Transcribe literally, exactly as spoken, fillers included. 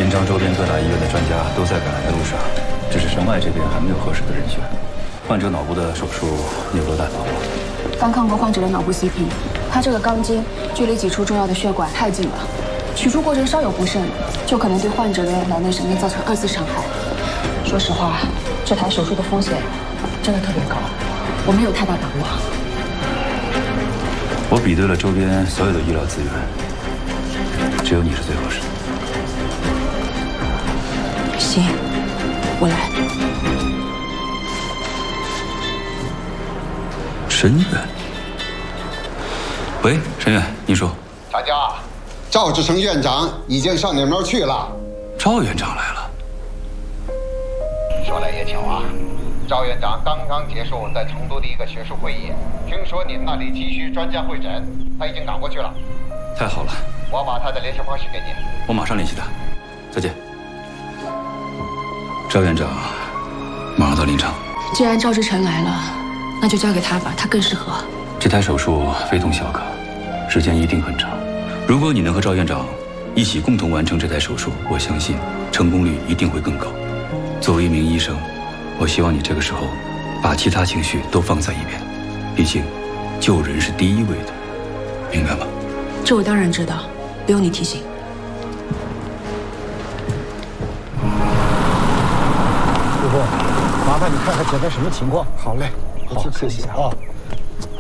连章周边各大医院的专家都在赶来的路上，只是神外这边还没有合适的人选。患者脑部的手术你有多大把握？ 刚看过患者的脑部 C T， 他这个钢筋距离几处重要的血管太近了，取出过程稍有不慎，就可能对患者的脑内神经造成二次伤害。说实话，这台手术的风险真的特别高，我没有太大把握。 我比对了周边所有的医疗资源，只有你是最合适的。 行，我来。 深远，喂，深远，你说。 大家，赵志成院长已经上你们那儿去了。 赵院长来了。 说来也巧啊，赵院长刚刚结束在成都的一个学术会议，听说你们那里急需专家会诊，他已经赶过去了。 太好了， 我把他的联系方式给你， 我马上联系他。再见。赵院长，马上到临场。 既然赵志成来了，那就交给他吧，他更适合。 这台手术非同小可，时间一定很长。如果你能和赵院长一起共同完成这台手术，我相信成功率一定会更高。作为一名医生，我希望你这个时候把其他情绪都放在一边，毕竟救人是第一位的，明白吗？ 这我当然知道，不用你提醒。 师傅，麻烦你看看检查什么情况。 好嘞，我去看一下啊。